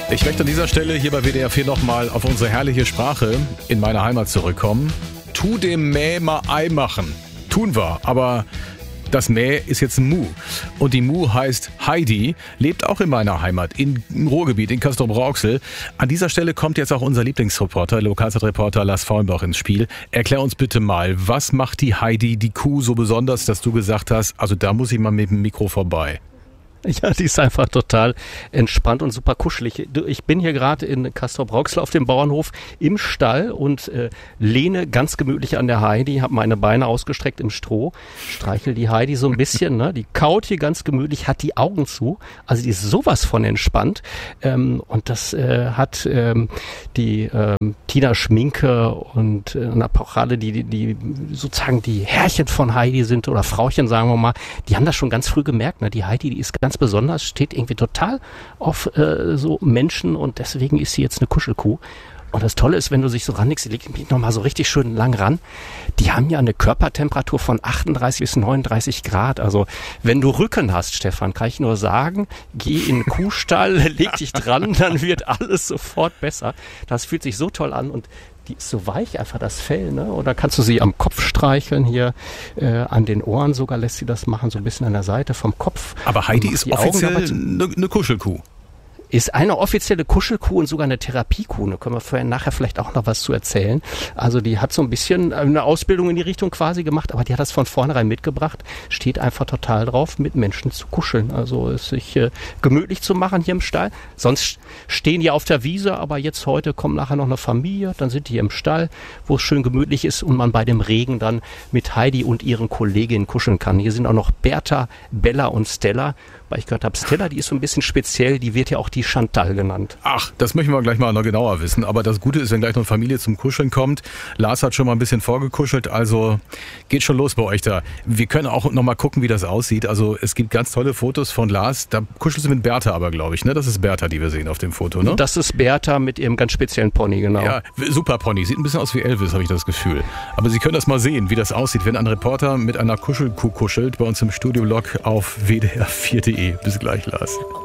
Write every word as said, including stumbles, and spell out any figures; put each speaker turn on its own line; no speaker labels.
Ich möchte an dieser Stelle hier bei W D R vier nochmal auf unsere herrliche Sprache in meiner Heimat zurückkommen. Tu dem Mäh mal Ei machen. Tun wir, aber das Mäh ist jetzt ein Mu. Und die Mu heißt Heidi, lebt auch in meiner Heimat, im Ruhrgebiet, in Castrop-Rauxel. An dieser Stelle kommt jetzt auch unser Lieblingsreporter, Lokalzeitreporter Lars Faulenbach ins Spiel. Erklär uns bitte mal, was macht die Heidi, die Kuh, so besonders, dass du gesagt hast, also da muss ich mal mit dem Mikro vorbei?
Ja, die ist einfach total entspannt und super kuschelig. Ich bin hier gerade in Castrop-Rauxel auf dem Bauernhof im Stall und äh, lehne ganz gemütlich an der Heidi, habe meine Beine ausgestreckt im Stroh, streichel die Heidi so ein bisschen, ne? Die kaut hier ganz gemütlich, hat die Augen zu, also die ist sowas von entspannt ähm, und das äh, hat ähm, die ähm, Tina Schminke und äh, auch alle, die, die, die sozusagen die Herrchen von Heidi sind oder Frauchen, sagen wir mal, die haben das schon ganz früh gemerkt, ne? Die Heidi, die ist ganz besonders, steht irgendwie total auf äh, so Menschen und deswegen ist sie jetzt eine Kuschelkuh. Und das Tolle ist, wenn du sich so ranlegst, die legt mich nochmal so richtig schön lang ran, die haben ja eine Körpertemperatur von achtunddreißig bis neununddreißig Grad. Also wenn du Rücken hast, Stefan, kann ich nur sagen, geh in den Kuhstall, leg dich dran, dann wird alles sofort besser. Das fühlt sich so toll an und die ist so weich, einfach das Fell, ne? Oder kannst du sie am Kopf streicheln, hier äh, an den Ohren sogar lässt sie das machen, so ein bisschen an der Seite vom Kopf.
Aber Heidi ist offiziell eine ne Kuschelkuh.
Ist eine offizielle Kuschelkuh und sogar eine Therapiekuh. Da können wir vorher nachher vielleicht auch noch was zu erzählen. Also die hat so ein bisschen eine Ausbildung in die Richtung quasi gemacht, aber die hat das von vornherein mitgebracht. Steht einfach total drauf, mit Menschen zu kuscheln. Also es sich äh, gemütlich zu machen hier im Stall. Sonst stehen die auf der Wiese, aber jetzt heute kommt nachher noch eine Familie. Dann sind die hier im Stall, wo es schön gemütlich ist und man bei dem Regen dann mit Heidi und ihren Kolleginnen kuscheln kann. Hier sind auch noch Bertha, Bella und Stella. Weil ich gehört habe, Stella, die ist so ein bisschen speziell, die wird ja auch die Chantal genannt.
Ach, das möchten wir gleich mal noch genauer wissen. Aber das Gute ist, wenn gleich noch eine Familie zum Kuscheln kommt. Lars hat schon mal ein bisschen vorgekuschelt, also geht schon los bei euch da. Wir können auch noch mal gucken, wie das aussieht. Also es gibt ganz tolle Fotos von Lars. Da kuschelst du mit Bertha aber, glaube ich, ne? Das ist Bertha, die wir sehen auf dem Foto, ne?
Das ist Bertha mit ihrem ganz speziellen Pony, genau.
Ja, super Pony. Sieht ein bisschen aus wie Elvis, habe ich das Gefühl. Aber Sie können das mal sehen, wie das aussieht, wenn ein Reporter mit einer Kuschelkuh kuschelt bei uns im Studiolog auf W D R vier Punkt de. Bis gleich, Lars.